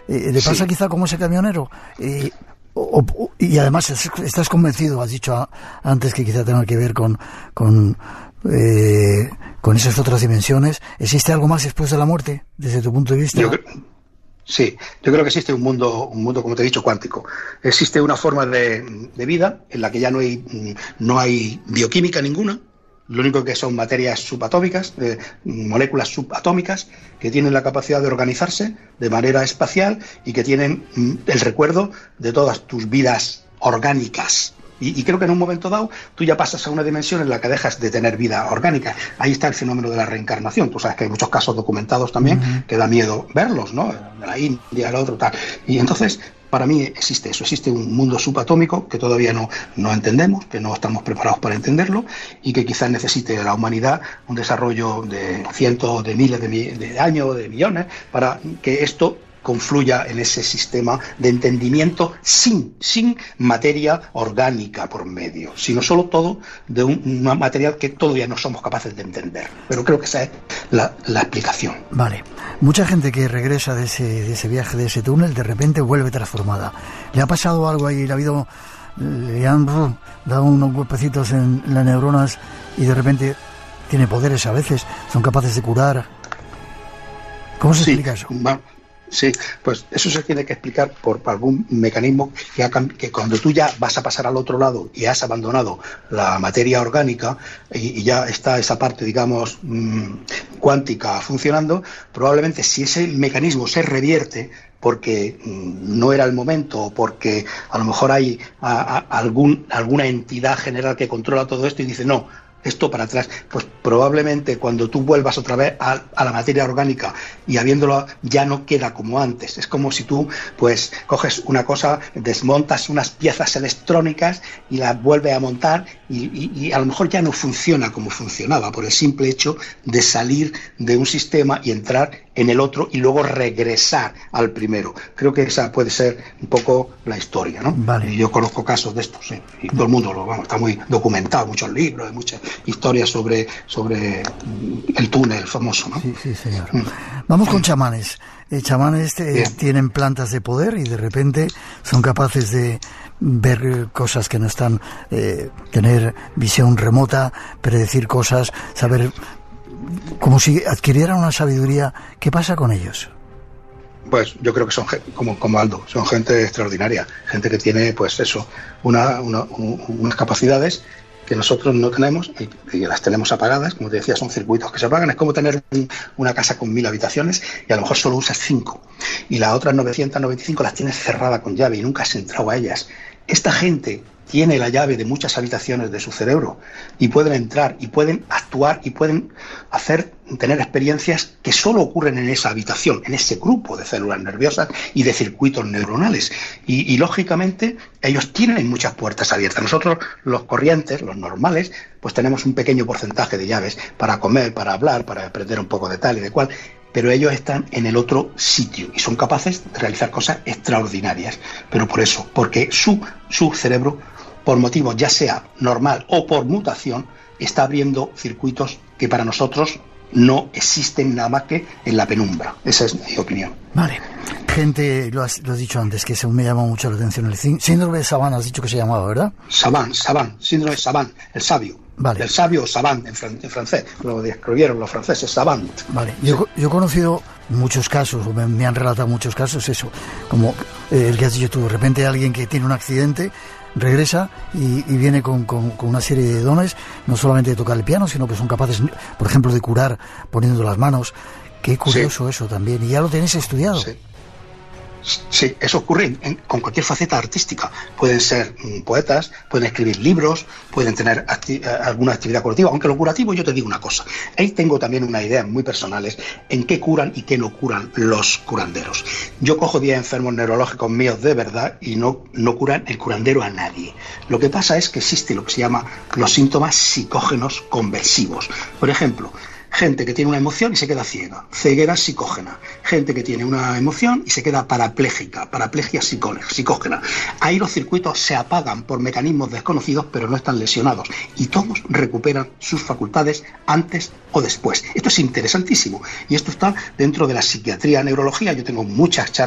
¿Le pasa quizá como ese camionero? Y además estás convencido, has dicho antes, que quizá tenga que ver con esas otras dimensiones. ¿Existe algo más después de la muerte, desde tu punto de vista? Sí, yo creo que existe un mundo, como te he dicho, cuántico. Existe una forma de vida en la que ya no hay bioquímica ninguna. Lo único que son materias subatómicas, moléculas subatómicas, que tienen la capacidad de organizarse de manera espacial y que tienen el recuerdo de todas tus vidas orgánicas. Y creo que en un momento dado tú ya pasas a una dimensión en la que dejas de tener vida orgánica. Ahí está el fenómeno de la reencarnación. Tú sabes que hay muchos casos documentados también que da miedo verlos, ¿no? De la India, el otro, tal. Y entonces, para mí existe eso. Existe un mundo subatómico que todavía no entendemos, que no estamos preparados para entenderlo y que quizás necesite la humanidad un desarrollo de cientos de miles de años, de millones, para que esto confluya en ese sistema de entendimiento sin materia orgánica por medio, sino solo todo de un material que todavía no somos capaces de entender. Pero creo que esa es la explicación. Vale. Mucha gente que regresa de ese viaje, de ese túnel, de repente vuelve transformada. ¿Le ha pasado algo ahí? ¿Le han dado unos golpecitos en las neuronas y de repente tiene poderes a veces? ¿Son capaces de curar? ¿Cómo se explica eso? Sí, pues eso se tiene que explicar por algún mecanismo que cuando tú ya vas a pasar al otro lado y has abandonado la materia orgánica y ya está esa parte, digamos, cuántica funcionando, probablemente si ese mecanismo se revierte porque no era el momento o porque a lo mejor hay alguna entidad general que controla todo esto y dice no, esto para atrás, pues probablemente cuando tú vuelvas otra vez a la materia orgánica y habiéndolo ya no queda como antes. Es como si tú pues coges una cosa, desmontas unas piezas electrónicas y las vuelves a montar y a lo mejor ya no funciona como funcionaba por el simple hecho de salir de un sistema y entrar en el otro y luego regresar al primero. Creo que esa puede ser un poco la historia, ¿no? Vale. Y yo conozco casos de estos, ¿sí? Y todo el mundo está muy documentado, muchos libros, muchas historias sobre el túnel famoso, ¿no? Sí, señor. Vamos con chamanes. Chamanes tienen plantas de poder y de repente son capaces de ver cosas que no están, tener visión remota, predecir cosas, saber, como si adquirieran una sabiduría. ¿Qué pasa con ellos? Pues yo creo que son como Aldo, son gente extraordinaria, gente que tiene pues eso, unas capacidades que nosotros no tenemos y las tenemos apagadas. Como te decía, son circuitos que se apagan. Es como tener una casa con 1000 habitaciones y a lo mejor solo usas 5 y las otras 995 las tienes cerradas con llave y nunca has entrado a ellas. Esta gente tiene la llave de muchas habitaciones de su cerebro y pueden entrar y pueden actuar y pueden tener experiencias que solo ocurren en esa habitación, en ese grupo de células nerviosas y de circuitos neuronales. Y lógicamente ellos tienen muchas puertas abiertas. Nosotros, los corrientes, los normales, pues tenemos un pequeño porcentaje de llaves para comer, para hablar, para aprender un poco de tal y de cual. Pero ellos están en el otro sitio y son capaces de realizar cosas extraordinarias. Pero por eso, porque su cerebro, por motivos ya sea normal o por mutación, está abriendo circuitos que para nosotros no existen nada más que en la penumbra. Esa es mi opinión. Vale. Gente, lo has dicho antes, que me llama mucho la atención el síndrome de Savant, has dicho que se llamaba, ¿verdad? Savant, síndrome de Savant, el sabio. Vale. El sabio Savant en francés, lo describieron los franceses, Savant. Vale, yo he conocido muchos casos, o me han relatado muchos casos, eso, como el que has dicho tú, de repente alguien que tiene un accidente regresa y viene con una serie de dones, no solamente de tocar el piano, sino que son capaces, por ejemplo, de curar poniendo las manos. Qué curioso eso también, y ya lo tenéis estudiado. Sí, eso ocurre con cualquier faceta artística. Pueden ser poetas, pueden escribir libros, pueden tener alguna actividad curativa, aunque lo curativo, yo te digo una cosa, ahí tengo también unas ideas muy personales en qué curan y qué no curan los curanderos. Yo cojo 10 enfermos neurológicos míos de verdad y no curan el curandero a nadie. Lo que pasa es que existe lo que se llama los síntomas psicógenos conversivos. Por ejemplo, gente que tiene una emoción y se queda ciega, ceguera psicógena. Gente que tiene una emoción y se queda parapléjica, paraplegia psicógena. Ahí los circuitos se apagan por mecanismos desconocidos, pero no están lesionados. Y todos recuperan sus facultades antes o después. Esto es interesantísimo. Y esto está dentro de la psiquiatría, neurología. Yo tengo muchas charlas